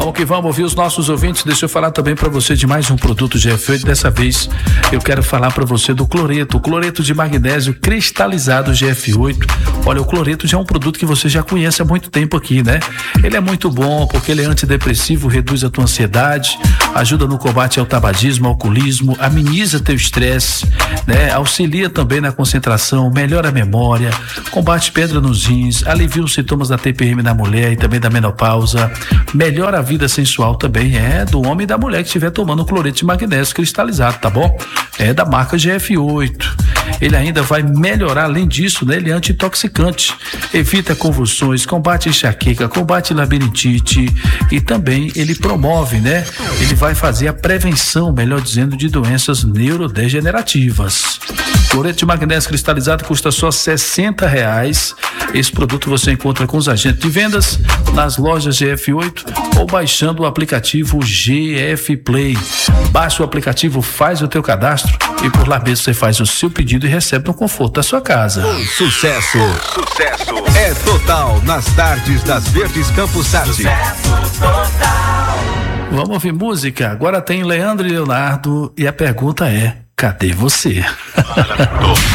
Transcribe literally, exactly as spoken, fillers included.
Vamos que vamos ouvir os nossos ouvintes. Deixa eu falar também para você de mais um produto G F oito. Dessa vez eu quero falar para você do cloreto, cloreto de magnésio cristalizado G F oito. Olha, o cloreto já é um produto que você já conhece há muito tempo aqui, né? Ele é muito bom porque ele é antidepressivo, reduz a tua ansiedade, ajuda no combate ao tabagismo, ao alcoolismo, ameniza teu estresse, né? Auxilia também na concentração, melhora a memória, combate pedra nos rins, alivia os sintomas da T P M na mulher e também da menopausa, melhora a vida sensual também, é do homem e da mulher que estiver tomando cloreto de magnésio cristalizado, tá bom? É da marca G F oito. Ele ainda vai melhorar, além disso, né? Ele é anti-intoxicante, evita convulsões, combate enxaqueca, combate labirintite e também ele promove, né? Ele vai fazer a prevenção, melhor dizendo, de doenças neurodegenerativas. Cloreto de magnésio cristalizado custa só sessenta reais. Esse produto você encontra com os agentes de vendas nas lojas G F oito ou baixando o aplicativo G F Play. Baixa o aplicativo, faz o teu cadastro e por lá mesmo você faz o seu pedido e recebe no conforto da sua casa. O sucesso, sucesso é total nas tardes das Verdes Campos Sati. Sucesso total. Vamos ouvir música? Agora tem Leandro e Leonardo e a pergunta é: cadê você?